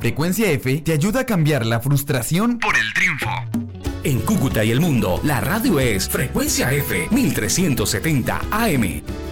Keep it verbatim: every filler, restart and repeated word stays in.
Frecuencia F te ayuda a cambiar la frustración por el triunfo. En Cúcuta y el mundo, la radio es Frecuencia F mil trescientos setenta A M.